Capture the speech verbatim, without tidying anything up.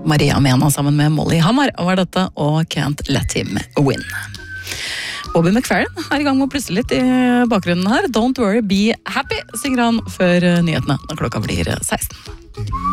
Maria Mena sammen med Molly Hammar var dette, og Can't Let Him Win. Bobby McFerrin er i gang med å plusse litt i bakgrunnen her. Don't worry, be happy, synger han før nyhetene når klokka blir seksten.